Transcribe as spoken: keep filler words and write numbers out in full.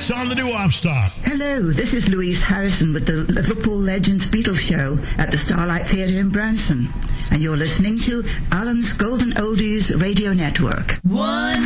It's on the Doo-Wop Stop. Hello, this is Louise Harrison with the Liverpool Legends Beatles Show at the Starlight Theatre in Branson. And you're listening to Alan's Golden Oldies Radio Network. One